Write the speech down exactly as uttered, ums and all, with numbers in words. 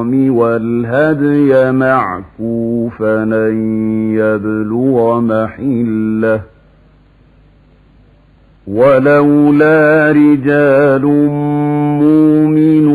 الحرام والهدي معكوفا أن يبلغ محله ولولا رجال مؤمنون